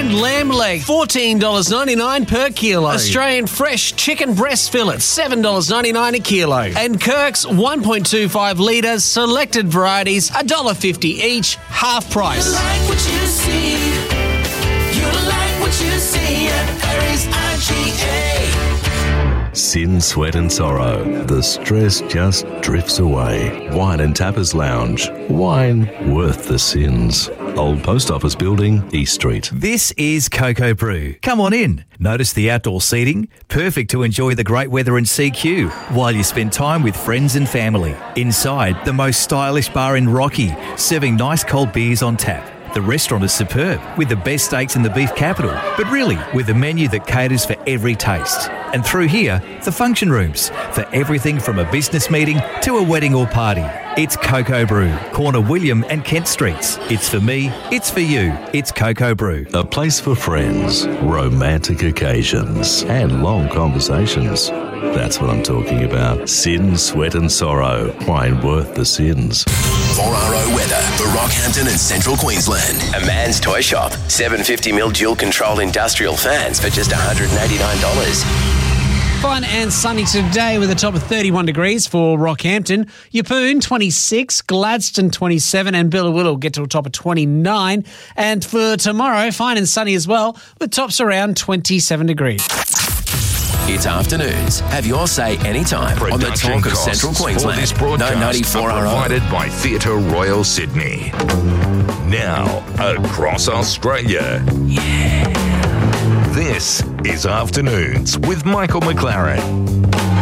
and lamb leg, $14.99 per kilo. Australian fresh chicken breast fillets, $7.99 a kilo. And Kirk's 1.25 litres selected varieties, $1.50 each, half price. You like what you see. You like what you see at Harry's IGA. Sin, Sweat and Sorrow. The stress just drifts away. Wine and Tappers Lounge. Wine worth the sins. Old Post Office Building, East Street. This is Cocoa Brew. Come on in. Notice the outdoor seating? Perfect to enjoy the great weather in CQ while you spend time with friends and family. Inside, the most stylish bar in Rocky, serving nice cold beers on tap. The restaurant is superb, with the best steaks in the beef capital, but really with a menu that caters for every taste. And through here, the function rooms, for everything from a business meeting to a wedding or party. It's Cocoa Brew, corner William and Kent Streets. It's for me, it's for you, it's Cocoa Brew. A place for friends, romantic occasions and long conversations. That's what I'm talking about. Sin, Sweat and Sorrow. Wine worth the sins. 4RO weather for Rockhampton and Central Queensland. A man's toy shop. 750mm dual-control industrial fans for just $189. Fine and sunny today with a top of 31 degrees for Rockhampton. Yeppoon 26, Gladstone 27 and Billawilla will get to a top of 29. And for tomorrow, fine and sunny as well with tops around 27 degrees. It's afternoons. Have your say anytime on the talk of Central Queensland. This broadcast No 94 are provided by Theatre Royal Sydney. Now, across Australia. This is Afternoons with Michael McLaren.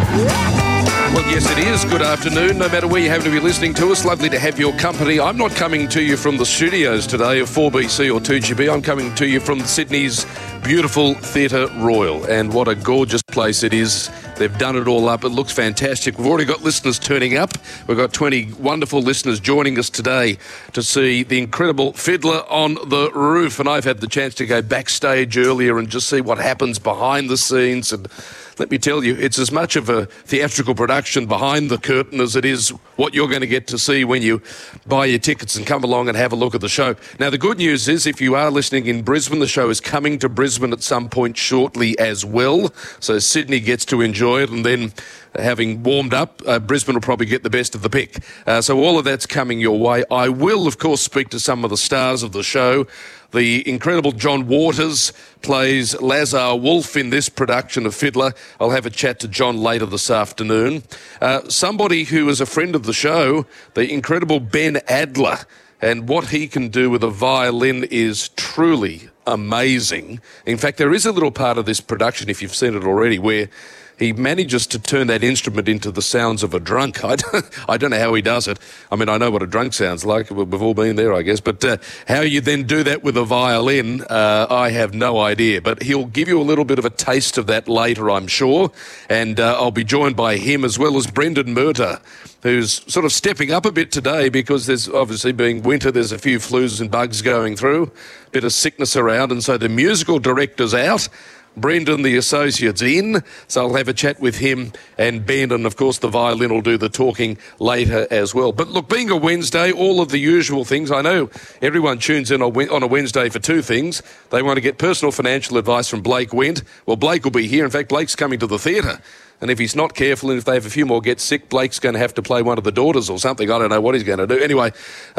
Well, yes, it is. Good afternoon. No matter where you happen to be listening to us, lovely to have your company. I'm not coming to you from the studios today of 4BC or 2GB. I'm coming to you from Sydney's beautiful Theatre Royal. And what a gorgeous place it is. They've done it all up. It looks fantastic. We've already got listeners turning up. We've got 20 wonderful listeners joining us today to see the incredible Fiddler on the Roof. And I've had the chance to go backstage earlier and just see what happens behind the scenes. And let me tell you, it's as much of a theatrical production behind the curtain as it is what you're going to get to see when you buy your tickets and come along and have a look at the show. Now, the good news is if you are listening in Brisbane, the show is coming to Brisbane at some point shortly as well. So Sydney gets to enjoy it, and then having warmed up, Brisbane will probably get the best of the pick. So all of that's coming your way. I will, of course, speak to some of the stars of the show. The incredible John Waters plays Lazar Wolf in this production of Fiddler. I'll have a chat to John later this afternoon. Somebody who is a friend of the show, the incredible Ben Adler, and what he can do with a violin is truly amazing. In fact, there is a little part of this production, if you've seen it already, where he manages to turn that instrument into the sounds of a drunk. I don't know how he does it. I mean, I know what a drunk sounds like. We've all been there, I guess. But how you then do that with a violin, I have no idea. But he'll give you a little bit of a taste of that later, I'm sure. And I'll be joined by him as well as Brendan Murtagh, who's sort of stepping up a bit today because there's obviously being winter, there's a few flus and bugs going through, a bit of sickness around. And so the musical director's out. Brendan, the associate's in, so I'll have a chat with him and Ben, and of course the violin will do the talking later as well. But look, being a Wednesday, all of the usual things, I know everyone tunes in on a Wednesday for two things. They want to get personal financial advice from Blake Wendt. Well, Blake will be here. In fact, Blake's coming to the theatre. And if he's not careful and if they have a few more get sick, Blake's going to have to play one of the daughters or something. I don't know what he's going to do. Anyway,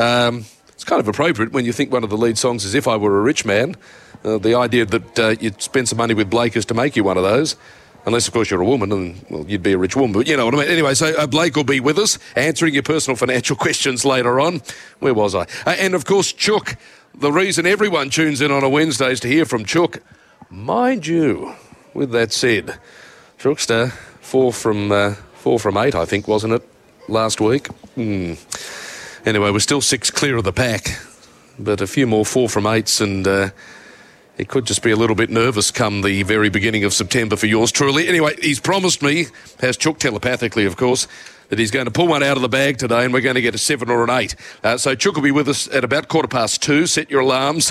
it's kind of appropriate when you think one of the lead songs is If I Were a Rich Man. The idea that you'd spend some money with Blake is to make you one of those. Unless, of course, you're a woman and, well, you'd be a rich woman. But you know what I mean. Anyway, so Blake will be with us, answering your personal financial questions later on. Where was I? And, of course, Chook. The reason everyone tunes in on a Wednesday is to hear from Chook. Mind you, with that said, Chookster, 4 from 8, I think, wasn't it, last week? Anyway, we're still 6 clear of the pack. But a few more 4 from 8s and... he could just be a little bit nervous come the very beginning of September for yours truly. Anyway, he's promised me, has Chook telepathically, of course, that he's going to pull one out of the bag today and we're going to get a 7 or an 8. So Chook will be with us at about 2:15. Set your alarms.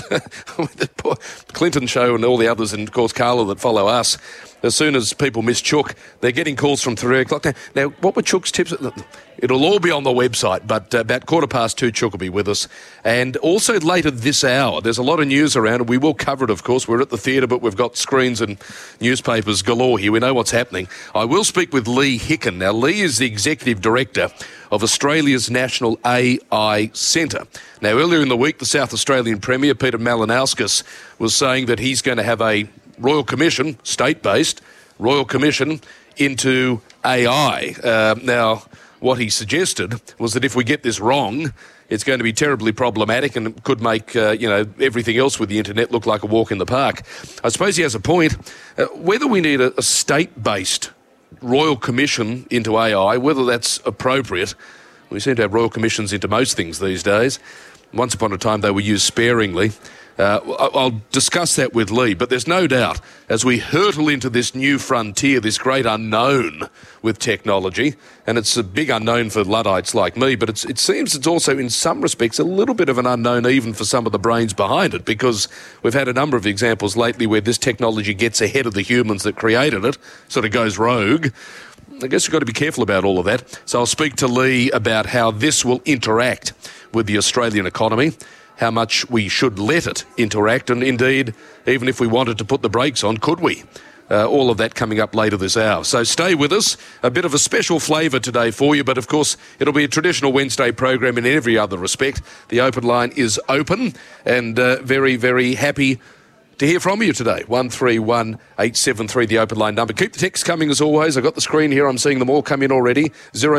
The Clinton show and all the others, and, of course, Carla that follow us. As soon as people miss Chook, they're getting calls from 3 o'clock. Now, what were Chook's tips? It'll all be on the website, but about 2:15, Chook will be with us. And also later this hour, there's a lot of news around, and we will cover it, of course. We're at the theatre, but we've got screens and newspapers galore here. We know what's happening. I will speak with Lee Hicken. Now, Lee is the Executive Director of Australia's National AI Centre. Now, earlier in the week, the South Australian Premier, Peter Malinauskas, was saying that he's going to have a Royal Commission, state-based Royal Commission, into AI. Now, what he suggested was that if we get this wrong, it's going to be terribly problematic and it could make, everything else with the internet look like a walk in the park. I suppose he has a point. Whether we need a state-based Royal Commission into AI, whether that's appropriate, we seem to have Royal Commissions into most things these days. Once upon a time, they were used sparingly. I'll discuss that with Lee, but there's no doubt as we hurtle into this new frontier, this great unknown with technology, and it's a big unknown for Luddites like me, but it seems it's also in some respects a little bit of an unknown even for some of the brains behind it, because we've had a number of examples lately where this technology gets ahead of the humans that created it, sort of goes rogue. I guess you've got to be careful about all of that. So I'll speak to Lee about how this will interact with the Australian economy, how much we should let it interact, and indeed, even if we wanted to put the brakes on, could we? All of that coming up later this hour. So stay with us. A bit of a special flavour today for you, but of course, it'll be a traditional Wednesday program in every other respect. The open line is open, and very, very happy to hear from you today. 131873, the open line number. Keep the texts coming as always. I've got the screen here. I'm seeing them all come in already.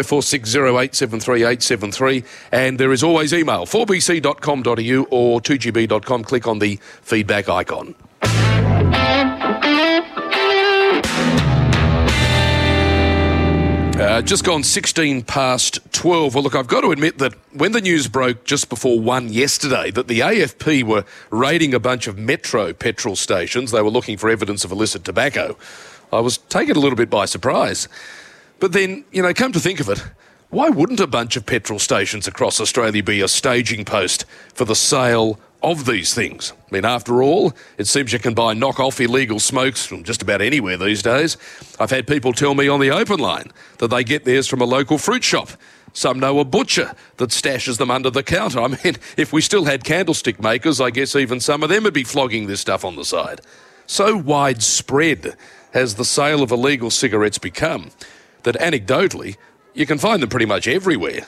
0460873873. And there is always email, 4bc.com.au or 2gb.com. Click on the feedback icon. Just gone 16 past 12. Well, look, I've got to admit that when the news broke just before 1 yesterday that the AFP were raiding a bunch of Metro petrol stations, they were looking for evidence of illicit tobacco, I was taken a little bit by surprise. But then, come to think of it, why wouldn't a bunch of petrol stations across Australia be a staging post for the sale of these things? I mean, after all, it seems you can buy knock-off illegal smokes from just about anywhere these days. I've had people tell me on the open line that they get theirs from a local fruit shop. Some know a butcher that stashes them under the counter. I mean, if we still had candlestick makers, I guess even some of them would be flogging this stuff on the side. So widespread has the sale of illegal cigarettes become that anecdotally, you can find them pretty much everywhere.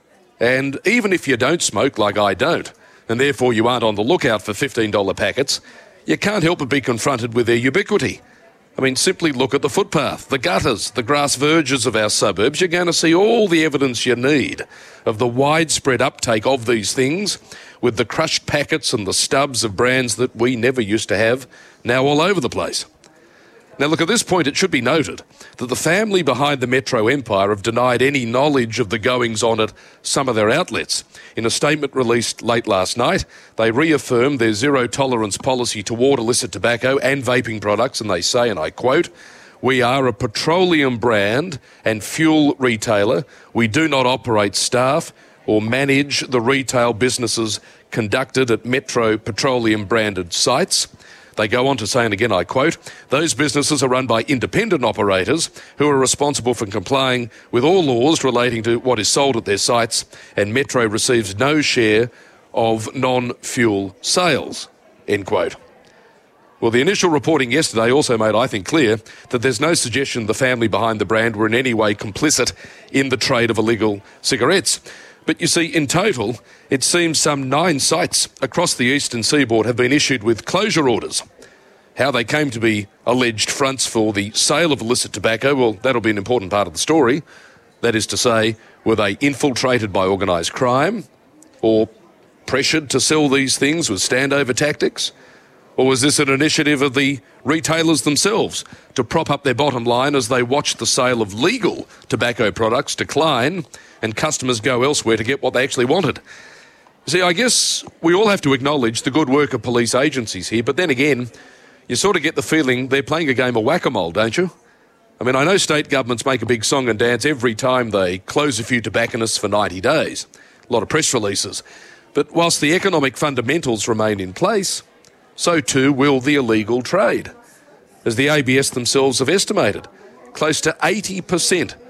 And even if you don't smoke like I don't, and therefore you aren't on the lookout for $15 packets, you can't help but be confronted with their ubiquity. I mean, simply look at the footpath, the gutters, the grass verges of our suburbs. You're going to see all the evidence you need of the widespread uptake of these things, with the crushed packets and the stubs of brands that we never used to have now all over the place. Now, look, at this point, it should be noted that the family behind the Metro Empire have denied any knowledge of the goings-on at some of their outlets. In a statement released late last night, they reaffirmed their zero-tolerance policy toward illicit tobacco and vaping products, and they say, and I quote, "We are a petroleum brand and fuel retailer. We do not operate staff or manage the retail businesses conducted at Metro Petroleum-branded sites." They go on to say, and again I quote, "Those businesses are run by independent operators who are responsible for complying with all laws relating to what is sold at their sites, and Metro receives no share of non-fuel sales," end quote. Well, the initial reporting yesterday also made, I think, clear that there's no suggestion the family behind the brand were in any way complicit in the trade of illegal cigarettes. But you see, in total, it seems some 9 sites across the eastern seaboard have been issued with closure orders. How they came to be alleged fronts for the sale of illicit tobacco, well, that'll be an important part of the story. That is to say, were they infiltrated by organised crime, or pressured to sell these things with standover tactics? Or was this an initiative of the retailers themselves to prop up their bottom line as they watched the sale of legal tobacco products decline and customers go elsewhere to get what they actually wanted? See, I guess we all have to acknowledge the good work of police agencies here, but then again, you sort of get the feeling they're playing a game of whack-a-mole, don't you? I mean, I know state governments make a big song and dance every time they close a few tobacconists for 90 days. A lot of press releases. But whilst the economic fundamentals remain in place, so too will the illegal trade. As the ABS themselves have estimated, close to 80%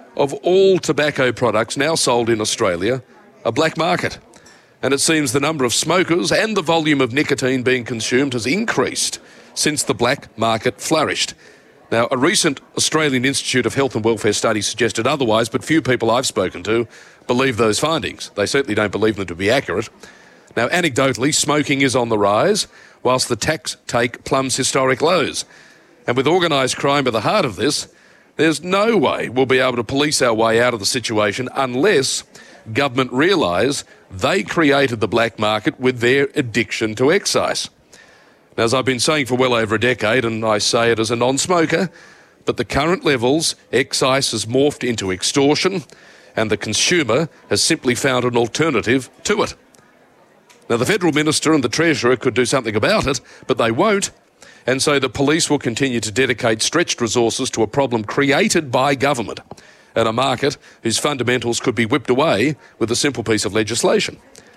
of all tobacco products now sold in Australia a black market. And it seems the number of smokers and the volume of nicotine being consumed has increased since the black market flourished. Now, a recent Australian Institute of Health and Welfare study suggested otherwise, but few people I've spoken to believe those findings. They certainly don't believe them to be accurate. Now, anecdotally, smoking is on the rise, whilst the tax take plumbs historic lows. And with organised crime at the heart of this, there's no way we'll be able to police our way out of the situation unless government realise they created the black market with their addiction to excise. Now, as I've been saying for well over a decade, and I say it as a non-smoker, but the current levels, excise has morphed into extortion, and the consumer has simply found an alternative to it. Now, the Federal Minister and the Treasurer could do something about it, but they won't, and so the police will continue to dedicate stretched resources to a problem created by government and a market whose fundamentals could be whipped away with a simple piece of legislation.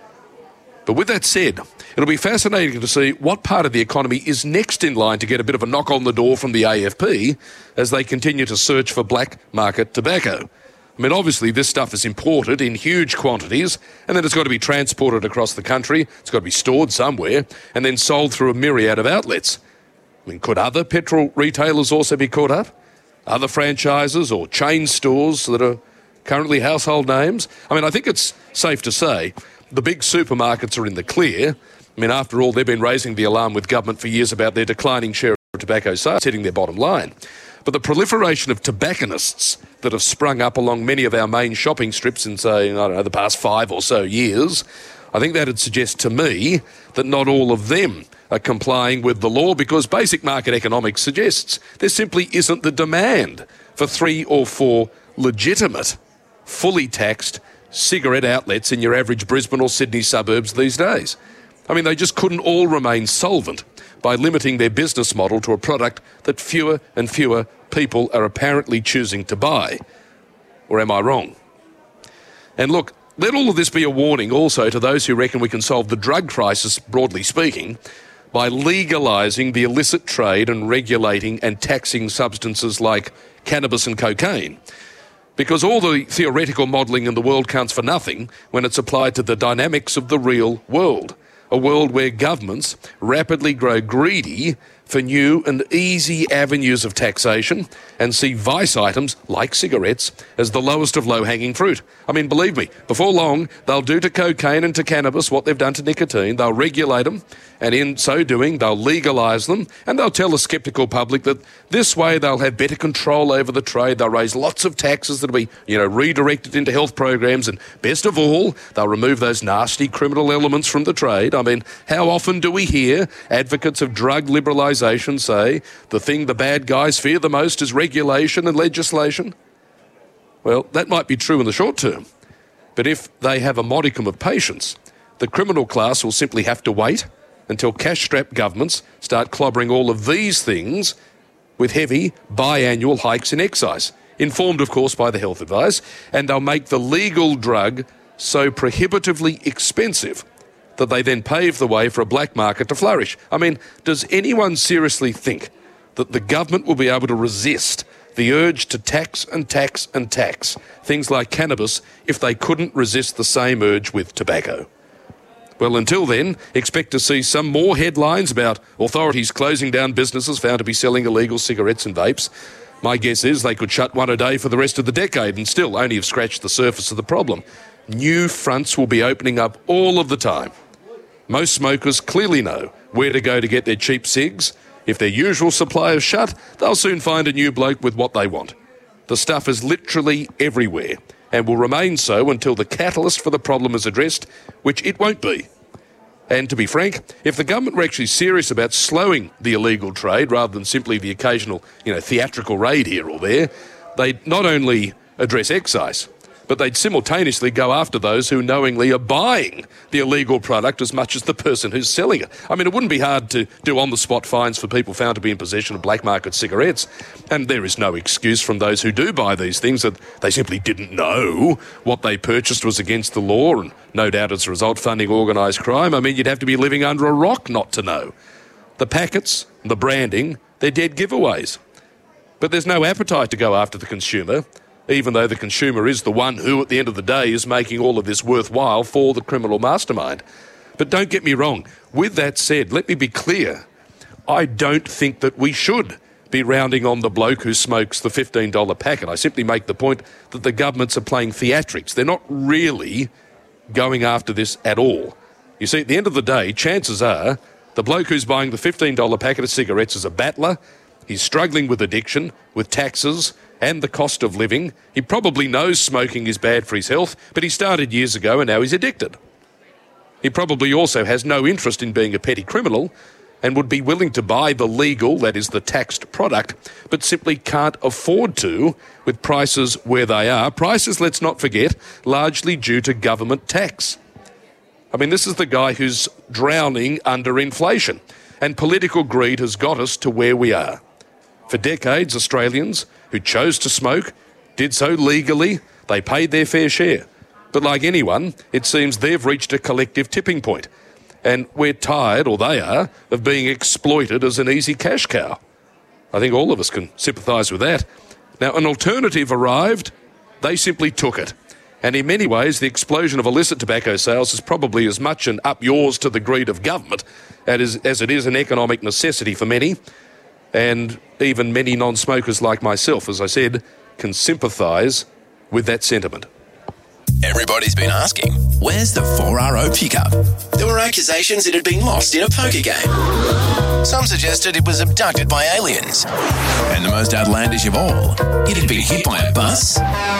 But with that said, it'll be fascinating to see what part of the economy is next in line to get a bit of a knock on the door from the AFP as they continue to search for black market tobacco. I mean, obviously, this stuff is imported in huge quantities, and then it's got to be transported across the country, it's got to be stored somewhere, and then sold through a myriad of outlets. I mean, could other petrol retailers also be caught up? Other franchises or chain stores that are currently household names? I mean, I think it's safe to say the big supermarkets are in the clear. I mean, after all, they've been raising the alarm with government for years about their declining share of tobacco sales, hitting their bottom line. But the proliferation of tobacconists that have sprung up along many of our main shopping strips in, say, I don't know, the past 5 or so years, I think that would suggest to me that not all of them are complying with the law, because basic market economics suggests there simply isn't the demand for 3 or 4 legitimate, fully taxed cigarette outlets in your average Brisbane or Sydney suburbs these days. I mean, they just couldn't all remain solvent by limiting their business model to a product that fewer and fewer people are apparently choosing to buy. Or am I wrong? And look, let all of this be a warning also to those who reckon we can solve the drug crisis, broadly speaking, by legalising the illicit trade and regulating and taxing substances like cannabis and cocaine. Because all the theoretical modelling in the world counts for nothing when it's applied to the dynamics of the real world. A world where governments rapidly grow greedy for new and easy avenues of taxation and see vice items like cigarettes as the lowest of low-hanging fruit. I mean, believe me, before long, they'll do to cocaine and to cannabis what they've done to nicotine. They'll regulate them, and in so doing, they'll legalise them, and they'll tell the sceptical public that this way they'll have better control over the trade. They'll raise lots of taxes that'll be, redirected into health programs, and best of all, they'll remove those nasty criminal elements from the trade. I mean, how often do we hear advocates of drug liberalisation say the thing the bad guys fear the most is regulation and legislation? Well, that might be true in the short term, but if they have a modicum of patience, the criminal class will simply have to wait until cash-strapped governments start clobbering all of these things with heavy biannual hikes in excise, informed, of course, by the health advice, and they'll make the legal drug so prohibitively expensive that they then pave the way for a black market to flourish. I mean, does anyone seriously think that the government will be able to resist the urge to tax and tax and tax things like cannabis if they couldn't resist the same urge with tobacco? Well, until then, expect to see some more headlines about authorities closing down businesses found to be selling illegal cigarettes and vapes. My guess is they could shut one a day for the rest of the decade and still only have scratched the surface of the problem. New fronts will be opening up all of the time. Most smokers clearly know where to go to get their cheap cigs. If their usual supply is shut, they'll soon find a new bloke with what they want. The stuff is literally everywhere and will remain so until the catalyst for the problem is addressed, which it won't be. And to be frank, if the government were actually serious about slowing the illegal trade rather than simply the occasional, theatrical raid here or there, they'd not only address excise, but they'd simultaneously go after those who knowingly are buying the illegal product as much as the person who's selling it. I mean, it wouldn't be hard to do on-the-spot fines for people found to be in possession of black market cigarettes. And there is no excuse from those who do buy these things that they simply didn't know what they purchased was against the law and no doubt as a result funding organised crime. I mean, you'd have to be living under a rock not to know. The packets, the branding, they're dead giveaways. But there's no appetite to go after the consumer. even though the consumer is the one who, at the end of the day, is making all of this worthwhile for the criminal mastermind. But don't get me wrong. With that said, let me be clear. I don't think that we should be rounding on the bloke who smokes the $15 packet. I simply make the point that the governments are playing theatrics. They're not really going after this at all. You see, at the end of the day, chances are the bloke who's buying the $15 packet of cigarettes is a battler. He's struggling with addiction, with taxes and the cost of living. He probably knows smoking is bad for his health, but he started years ago and now he's addicted. He probably also has no interest in being a petty criminal and would be willing to buy the legal, that is the taxed product, but simply can't afford to with prices where they are. Prices, let's not forget, largely due to government tax. I mean, this is the guy who's drowning under inflation, and political greed has got us to where we are. For decades, Australians who chose to smoke did so legally. They paid their fair share. But like anyone, it seems they've reached a collective tipping point. And we're tired, or they are, of being exploited as an easy cash cow. I think all of us can sympathise with that. Now, an alternative arrived. They simply took it. And in many ways, the explosion of illicit tobacco sales is probably as much an up yours to the greed of government as it is an economic necessity for many. And even many non-smokers like myself, as I said, can sympathise with that sentiment. Everybody's been asking, where's the 4RO pickup? There were accusations it had been lost in a poker game. Some suggested it was abducted by aliens. And the most outlandish of all, it had been hit by a bus.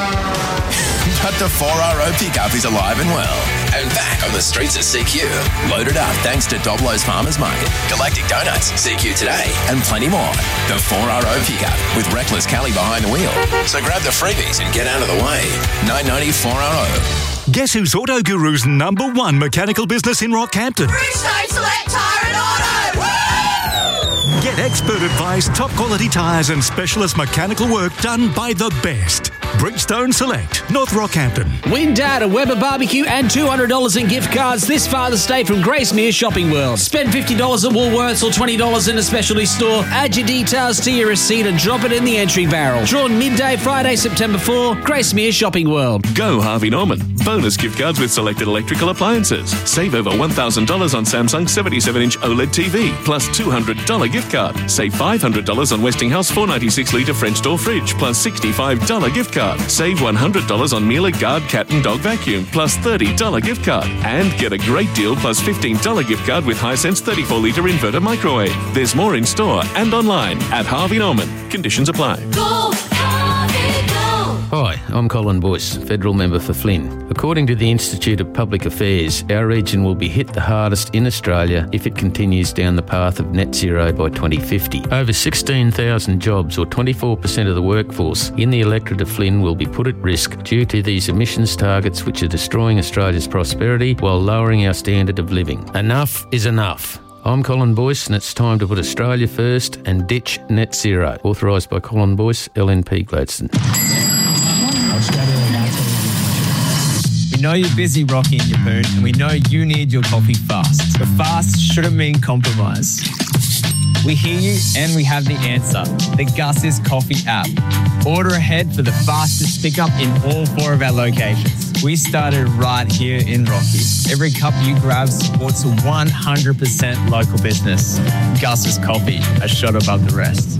But the 4RO pickup is alive and well, and back on the streets of CQ. Loaded up thanks to Doblo's Farmers Market, Galactic Donuts, CQ Today, and plenty more. The 4RO pickup with Reckless Kelly behind the wheel. So grab the freebies and get out of the way. 990 4RO. Guess who's Auto Guru's number one mechanical business in Rockhampton? Bridgestone Select Tire and Auto! Woo! Get expert advice, top quality tyres and specialist mechanical work done by the best. Bridgestone Select, North Rockhampton. Win Dad a Weber barbecue and $200 in gift cards this Father's Day from Gracemere Shopping World. Spend $50 at Woolworths or $20 in a specialty store. Add your details to your receipt and drop it in the entry barrel. Drawn midday Friday, September 4. Gracemere Shopping World. Go Harvey Norman. Bonus gift cards with selected electrical appliances. Save over $1,000 on Samsung 77-inch OLED TV, plus $200 gift card. Save $500 on Westinghouse 496-litre French door fridge, plus $65 gift card. Save $100 on Miele Guard cat and dog vacuum, plus $30 gift card. And get a great deal plus $15 gift card with Hisense 34-litre inverter microwave. There's more in store and online at Harvey Norman. Conditions apply. Go, Harvey, go! Hi, I'm Colin Boyce, Federal Member for Flynn. According to the Institute of Public Affairs, our region will be hit the hardest in Australia if it continues down the path of net zero by 2050. Over 16,000 jobs, or 24% of the workforce, in the electorate of Flynn will be put at risk due to these emissions targets which are destroying Australia's prosperity while lowering our standard of living. Enough is enough. I'm Colin Boyce and it's time to put Australia first and ditch net zero. Authorised by Colin Boyce, LNP Gladstone. We know you're busy, Rocky and Yapoon, and we know you need your coffee fast. But fast shouldn't mean compromise. We hear you and we have the answer. The Gus's Coffee app. Order ahead for the fastest pickup in all 4 of our locations. We started right here in Rocky. Every cup you grab supports a 100% local business. Gus's Coffee, a shot above the rest.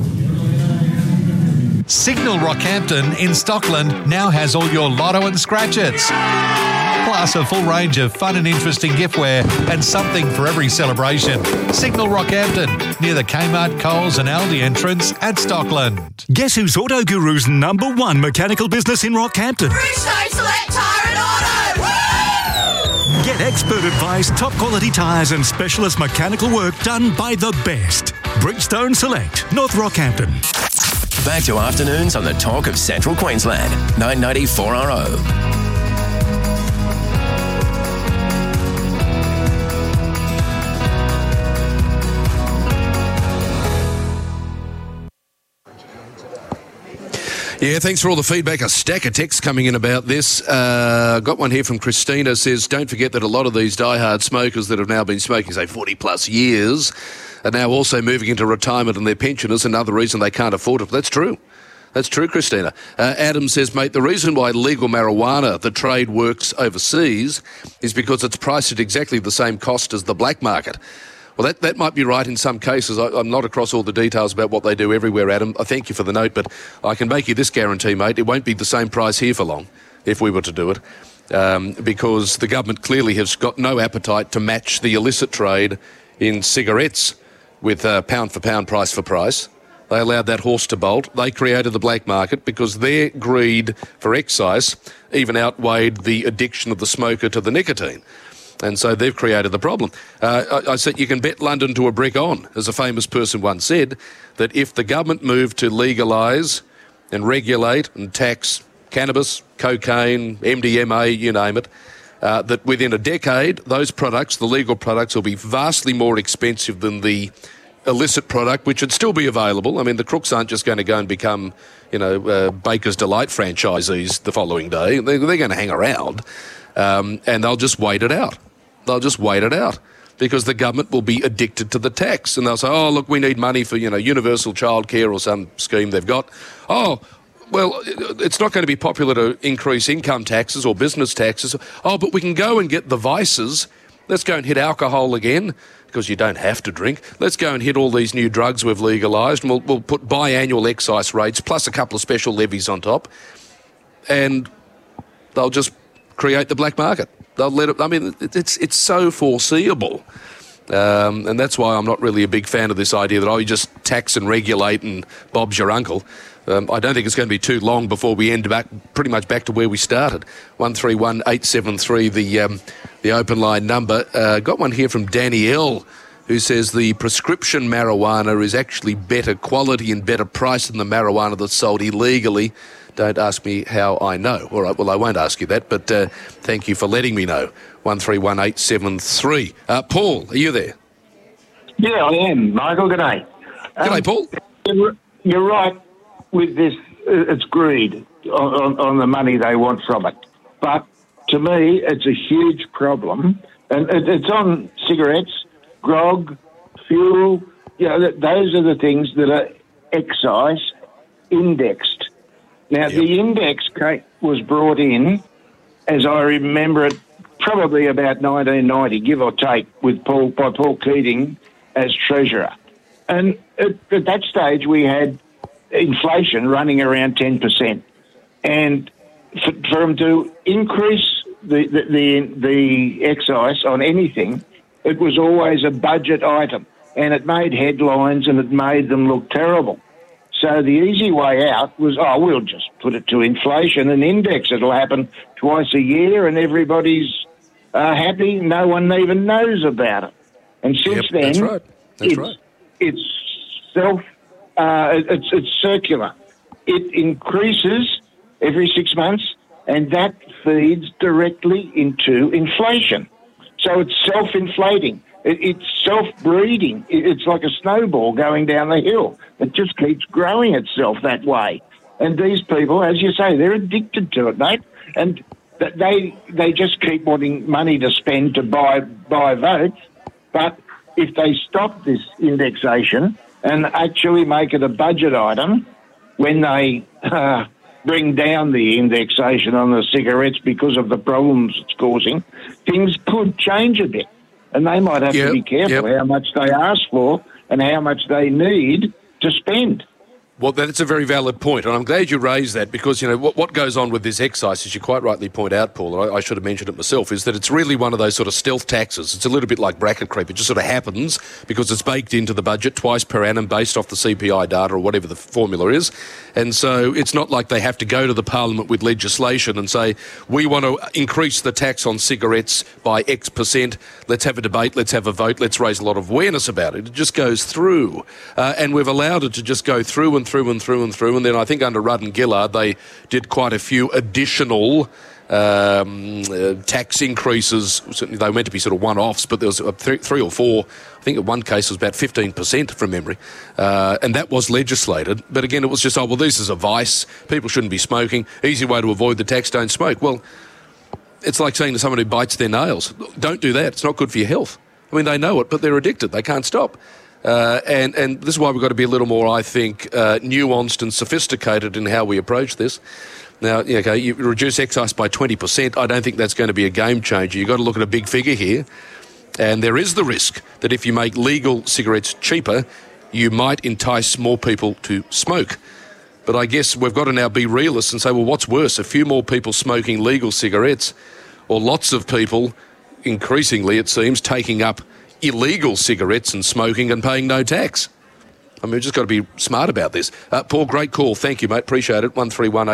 Signal Rockhampton in Stockland now has all your lotto and scratch-its. Plus a full range of fun and interesting giftware and something for every celebration. Signal Rockhampton, near the Kmart, Coles and Aldi entrance at Stockland. Guess who's Auto Guru's number one mechanical business in Rockhampton? Bridgestone Select Tire and Auto! Woo! Get expert advice, top quality tyres and specialist mechanical work done by the best. Bridgestone Select, North Rockhampton. Back to afternoons on the talk of Central Queensland. 990 4RO. Yeah, thanks for all the feedback. A stack of texts coming in about this. Got one here from Christina. Says, don't forget that a lot of these diehard smokers that have now been smoking, say, 40 plus years, are now also moving into retirement and their pension is another reason they can't afford it. That's true. That's true, Christina. Adam says, mate, the reason why legal marijuana, the trade works overseas, is because it's priced at exactly the same cost as the black market. Well, that might be right in some cases. I'm not across all the details about what they do everywhere, Adam. I thank you for the note, but I can make you this guarantee, mate. It won't be the same price here for long if we were to do it, because the government clearly has got no appetite to match the illicit trade in cigarettes with pound for pound, price for price. They allowed that horse to bolt. They created the black market because their greed for excise even outweighed the addiction of the smoker to the nicotine. And so they've created the problem. I said you can bet London to a brick on, as a famous person once said, that if the government moved to legalise and regulate and tax cannabis, cocaine, MDMA, you name it, that within a decade, those products, the legal products, will be vastly more expensive than the illicit product, which would still be available. I mean, the crooks aren't just going to go and become, Baker's Delight franchisees the following day. They're going to hang around, and they'll just wait it out. They'll just wait it out because the government will be addicted to the tax, and they'll say, oh, look, we need money for, universal childcare or some scheme they've got. Oh, well, it's not going to be popular to increase income taxes or business taxes. Oh, but we can go and get the vices. Let's go and hit alcohol again, because you don't have to drink. Let's go and hit all these new drugs we've legalised, and we'll put biannual excise rates plus a couple of special levies on top, and they'll just create the black market. They'll let it. I mean, it's so foreseeable, and that's why I'm not really a big fan of this idea that you just tax and regulate and Bob's your uncle. I don't think it's going to be too long before we end pretty much back to where we started. 131873, the open line number. Got one here from Danielle, who says the prescription marijuana is actually better quality and better price than the marijuana that's sold illegally. Don't ask me how I know. All right, well, I won't ask you that, but thank you for letting me know. 131873. Paul, are you there? Yeah, I am, Michael. Good day. G'day, Paul. You're right with this. It's greed on the money they want from it. But to me, it's a huge problem. And it's on cigarettes, grog, fuel. Those are the things that are excise indexed. Now, the index was brought in, as I remember it, probably about 1990, give or take, by Paul Keating as Treasurer. And at that stage, we had inflation running around 10%. And for them to increase the excise on anything, it was always a budget item. And it made headlines and it made them look terrible. So the easy way out was, we'll just put it to inflation and index. It'll happen twice a year and everybody's happy. No one even knows about it. And since then, that's right. It's circular. It increases every 6 months, and that feeds directly into inflation. So it's self-inflating. It's self-breeding. It's like a snowball going down the hill. It just keeps growing itself that way. And these people, as you say, they're addicted to it, mate. And they just keep wanting money to spend to buy votes. But if they stop this indexation and actually make it a budget item, when they bring down the indexation on the cigarettes because of the problems it's causing, things could change a bit. And they might have to be careful how much they ask for and how much they need to spend. Well, that's a very valid point, and I'm glad you raised that because, what goes on with this excise, as you quite rightly point out, Paul, I should have mentioned it myself, is that it's really one of those sort of stealth taxes. It's a little bit like bracket creep. It just sort of happens because it's baked into the budget twice per annum based off the CPI data or whatever the formula is. And so it's not like they have to go to the Parliament with legislation and say, we want to increase the tax on cigarettes by X percent. Let's have a debate. Let's have a vote. Let's raise a lot of awareness about it. It just goes through. And we've allowed it to just go through and through and through and through. And then I think under Rudd and Gillard, they did quite a few additional tax increases. Certainly they were meant to be sort of one-offs, but there was three or four. I think in one case it was about 15% from memory. And that was legislated. But again, it was just, this is a vice. People shouldn't be smoking. Easy way to avoid the tax, don't smoke. Well, it's like saying to someone who bites their nails, don't do that. It's not good for your health. I mean, they know it, but they're addicted. They can't stop. And this is why we've got to be a little more, I think, nuanced and sophisticated in how we approach this. Now, okay, you reduce excise by 20%. I don't think that's going to be a game changer. You've got to look at a big figure here. And there is the risk that if you make legal cigarettes cheaper, you might entice more people to smoke. But I guess we've got to now be realists and say, well, what's worse, a few more people smoking legal cigarettes or lots of people, increasingly it seems, taking up illegal cigarettes and smoking and paying no tax? I mean, we've just got to be smart about this. Paul, great call. Thank you, mate. Appreciate it.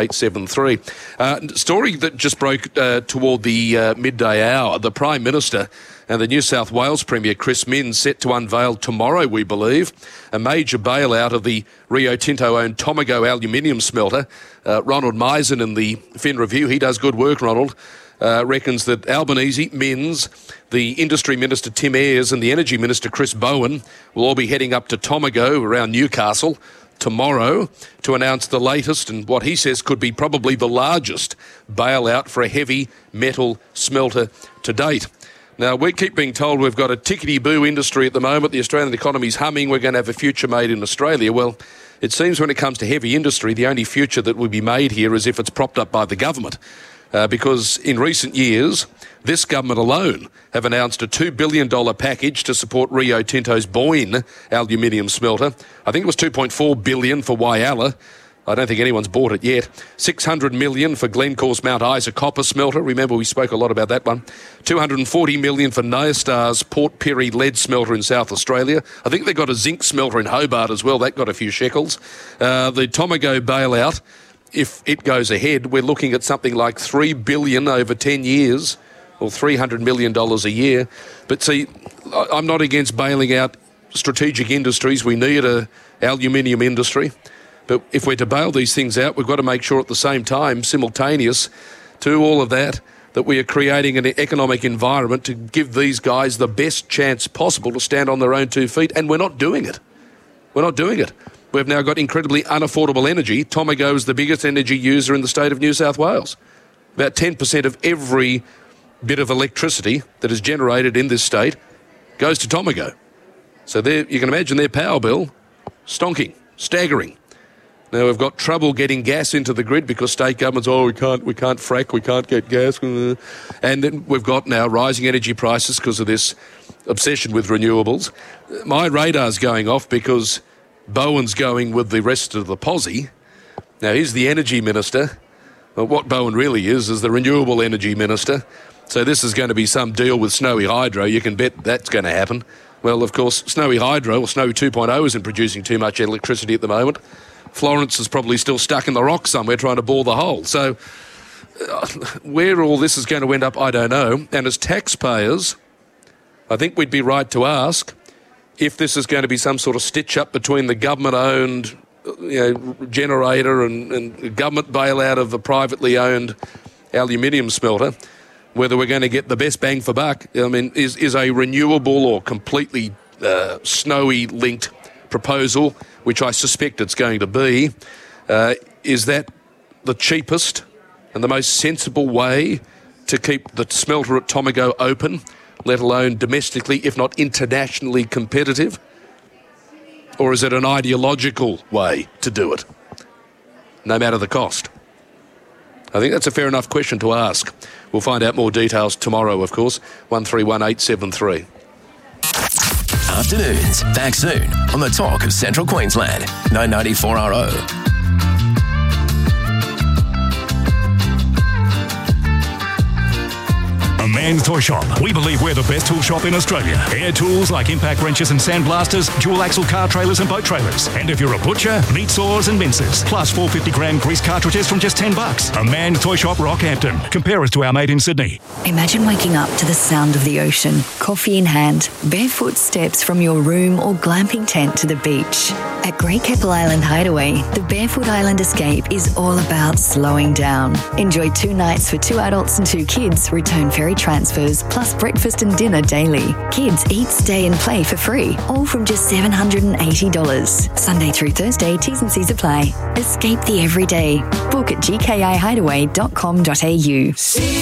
131873. Story that just broke toward the midday hour. The Prime Minister and the New South Wales Premier, Chris Minns, set to unveil tomorrow, we believe, a major bailout of the Rio Tinto-owned Tomago aluminium smelter. Ronald Meisen in the Fin Review, he does good work, Ronald, reckons that Albanese, Minns, the Industry Minister Tim Ayres and the Energy Minister Chris Bowen will all be heading up to Tomago around Newcastle tomorrow to announce the latest and what he says could be probably the largest bailout for a heavy metal smelter to date. Now, we keep being told we've got a tickety-boo industry at the moment. The Australian economy's humming. We're going to have a future made in Australia. Well, it seems when it comes to heavy industry, the only future that will be made here is if it's propped up by the government. Because in recent years, this government alone have announced a $2 billion package to support Rio Tinto's Boyne aluminium smelter. I think it was $2.4 billion for Whyalla. I don't think anyone's bought it yet. $600 million for Glencore's Mount Isa copper smelter. Remember, we spoke a lot about that one. $240 million for Nyastar's Port Pirie lead smelter in South Australia. I think they've got a zinc smelter in Hobart as well. That got a few shekels. The Tomago bailout, if it goes ahead, we're looking at something like $3 billion over 10 years, or $300 million a year. But see, I'm not against bailing out strategic industries. We need a aluminium industry. But if we're to bail these things out, we've got to make sure at the same time, simultaneous to all of that, that we are creating an economic environment to give these guys the best chance possible to stand on their own 2 feet. And we're not doing it. We're not doing it. We've now got incredibly unaffordable energy. Tomago is the biggest energy user in the state of New South Wales. About 10% of every bit of electricity that is generated in this state goes to Tomago. So there, you can imagine their power bill stonking, staggering. Now, we've got trouble getting gas into the grid because state governments, we can't frack, we can't get gas. And then we've got now rising energy prices because of this obsession with renewables. My radar's going off because Bowen's going with the rest of the posse. Now, he's the energy minister. Well, what Bowen really is the renewable energy minister. So this is going to be some deal with Snowy Hydro. You can bet that's going to happen. Well, of course, Snowy Hydro, or Snowy 2.0, isn't producing too much electricity at the moment. Florence is probably still stuck in the rock somewhere trying to bore the hole. So where all this is going to end up, I don't know. And as taxpayers, I think we'd be right to ask if this is going to be some sort of stitch-up between the government-owned generator and government bailout of a privately owned aluminium smelter, whether we're going to get the best bang for buck. I mean, is a renewable or completely snowy-linked proposal, which I suspect it's going to be, is that the cheapest and the most sensible way to keep the smelter at Tomago open, let alone domestically, if not internationally competitive? Or is it an ideological way to do it, no matter the cost? I think that's a fair enough question to ask. We'll find out more details tomorrow, of course. 131873. Afternoons, back soon on the Talk of Central Queensland, 994RO. A Man's Toy Shop. We believe we're the best tool shop in Australia. Air tools like impact wrenches and sandblasters, dual axle car trailers and boat trailers. And if you're a butcher, meat saws and mincers. Plus 450-gram grease cartridges from just $10. A Man's Toy Shop, Rockhampton. Compare us to our mate in Sydney. Imagine waking up to the sound of the ocean, coffee in hand, barefoot steps from your room or glamping tent to the beach. At Great Keppel Island Hideaway, the Barefoot Island Escape is all about slowing down. Enjoy 2 nights for 2 adults and 2 kids, return ferry transfers, plus breakfast and dinner daily. Kids eat, stay and play for free, all from just $780. Sunday through Thursday, T's and C's apply. Escape the everyday. Book at gkihideaway.com.au.